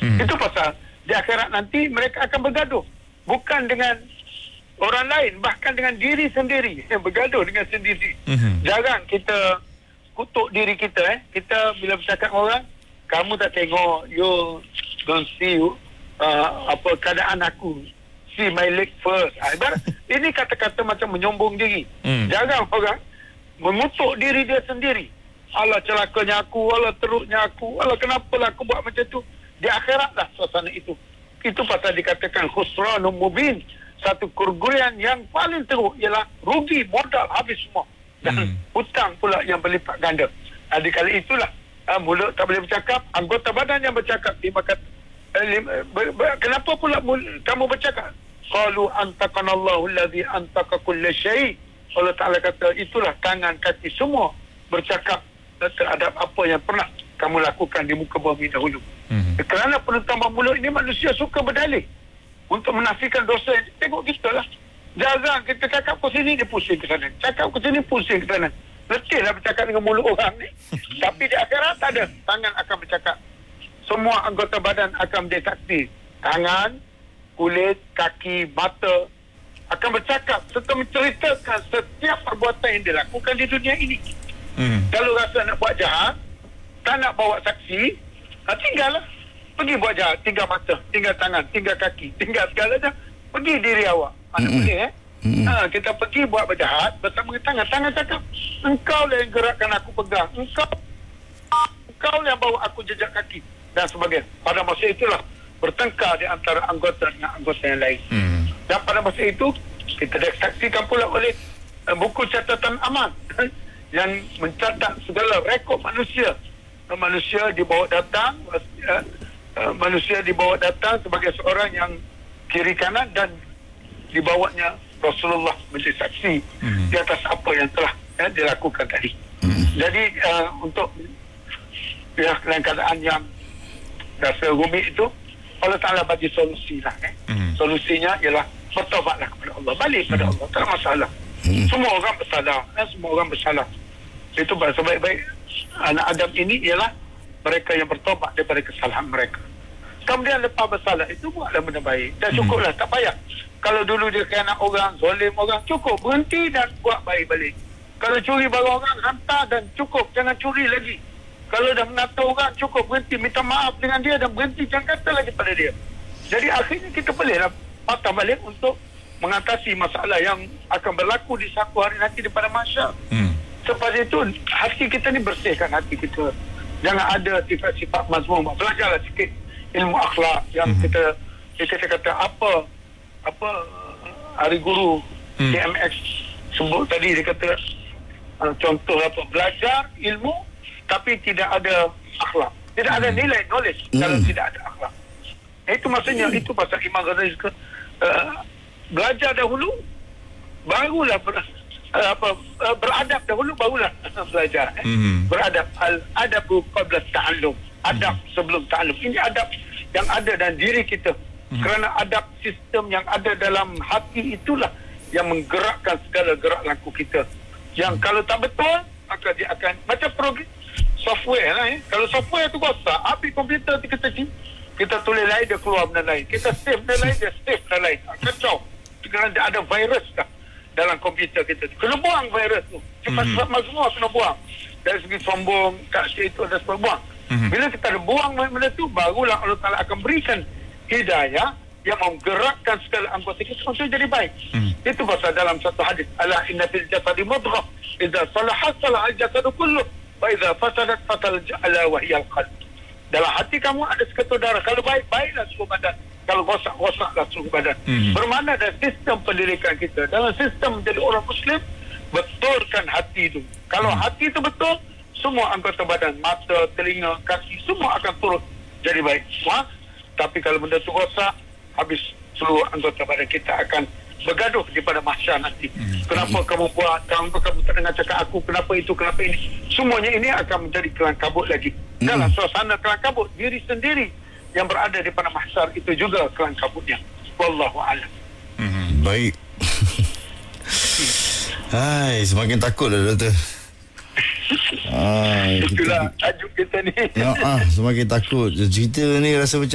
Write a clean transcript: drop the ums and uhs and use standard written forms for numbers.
Itu pasal di akhirat nanti mereka akan bergaduh. Bukan dengan orang lain, bahkan dengan diri sendiri. Bergaduh dengan sendiri. Jarang kita kutuk diri kita. Kita bila bercakap dengan orang, kamu tak tengok, you don't see keadaan aku. See my leg first. Ibarat, ini kata-kata macam menyombong diri. Jarang orang mengutuk diri dia sendiri. Allah celakanya aku, Allah teruknya aku, Allah kenapalah aku buat macam tu. Di akhirat lah suasana itu. Itu pasal dikatakan khusranun mubin. Satu kerugian yang paling teruk ialah rugi modal habis semua. Dan hutang pula yang berlipat ganda. Di kali itulah mulut tak boleh bercakap, anggota badan yang bercakap. Kenapa pula kamu bercakap? Qalu antaqanallahu allazi antaqa kulla syai'. Allah Ta'ala kata itulah tangan kaki semua bercakap terhadap apa yang pernah kamu lakukan di muka bumi dahulu. Kerana penentaman mulut ini manusia suka berdalih untuk menafikan dosa. Tengok kita lah, jarang kita cakap ke sini dia pusing ke sana, cakap ke sini pusing ke sana. Letihlah bercakap dengan mulut orang ni. Tapi di akhirat tak ada. Tangan akan bercakap, semua anggota badan akan menjadi saksi. Tangan, kulit, kaki, mata akan bercakap serta menceritakan setiap perbuatan yang dilakukan di dunia ini. Kalau rasa nak buat jahat, tak nak bawa saksi, tinggallah. Pergi buat jahat, tinggal mata, tinggal tangan, tinggal kaki, tinggal segalanya. Pergi diri awak. Tak boleh kita pergi buat berjahat bersama tangan. Tangan cakap, engkau lah yang gerakkan aku pegang, engkau lah yang bawa aku jejak kaki dan sebagainya. Pada masa itulah bertengkar di antara anggota dengan anggota yang lain. Dan pada masa itu kita disaksikan pula oleh buku catatan amal yang mencatat segala rekod manusia. Manusia dibawa datang sebagai seorang yang kiri kanan, dan dibawanya Rasulullah menjadi saksi di atas apa yang telah dilakukan tadi. Jadi untuk dalam keadaan yang rasa rumit itu, Allah Ta'ala bagi solusi lah. Solusinya ialah bertobatlah kepada Allah, balik kepada Allah, tak ada masalah. Semua orang bersalah, semua orang bersalah. Itu sebaik-baik anak Adam ini ialah mereka yang bertobat daripada kesalahan mereka. Kemudian lepas bersalah itu buatlah benda baik, dan cukuplah, tak payah. Kalau dulu dia khianat orang, zalim orang, cukup berhenti dan buat baik balik. Kalau curi barang orang, hantar dan cukup, jangan curi lagi. Kalau dah menata orang, cukup berhenti, minta maaf dengan dia dan berhenti, jangan kata lagi pada dia. Jadi akhirnya kita bolehlah patah balik untuk mengatasi masalah yang akan berlaku di satu hari nanti daripada mahsyar. Sebab itu hati kita ni bersihkan hati kita. Jangan ada sifat-sifat mazmum. Belajarlah sikit ilmu akhlak yang kita kata apa hari guru TMX sebut tadi. Dia kata contoh apa, belajar ilmu tapi tidak ada akhlak, tidak ada nilai knowledge kalau tidak ada akhlak. Itu maksudnya, itu pasal Imam Ghazali belajar dahulu barulah beradab dahulu barulah belajar. Beradab, al-adabu qabla ta'allum, adab sebelum ta'allum. Ini adab yang ada dalam diri kita. Kerana adab sistem yang ada dalam hati itulah yang menggerakkan segala gerak laku kita. Yang kalau tak betul, maka dia akan macam program software lah. Kalau software tu rosak, habis komputer kita tulis lain, dia keluar benda lain. Kita save benda lain, dia save benda lain. Kacau. Kerana dia ada virus dah dalam komputer kita. Kena buang virus tu. Sifat-sifat mazmum kena buang. Dari segi sombong, taksir itu ada sebab buang. Bila kita ada buang benda tu, barulah Allah Ta'ala akan berikan hidayah yang menggerakkan segala anggota kita untuk jadi baik. Itu pasal dalam satu hadis, ala inna fil jasadi mudghah idza salahat salaha al-jasadu kulluh wa idza fasadat fatal ala wa hiya al-qalb. Dalam hati kamu ada seketul darah. Kalau baik, baiklah seluruh badan. Kalau rosak, rosaklah seluruh badan. Bermakna dalam sistem pendidikan kita, dalam sistem menjadi orang Muslim, betulkan hati itu. Kalau hati itu betul, semua anggota badan, mata, telinga, kaki, semua akan turut jadi baik. Tapi kalau benda itu rosak, habis seluruh anggota badan kita akan bergaduh daripada mahsyar nanti. Kenapa kamu buat? Kamu tak dengar cakap aku? Kenapa itu? Kenapa ini? Semuanya ini akan menjadi kelang kabut lagi. Dalam suasana kelang kabut, diri sendiri yang berada di pada mahsyar itu juga kelang kabutnya. Wallahu a'lam. Baik. Hai, semakin takut dah, doktor. Itulah tajuk kita ni. Semakin takut. Cerita ni rasa macam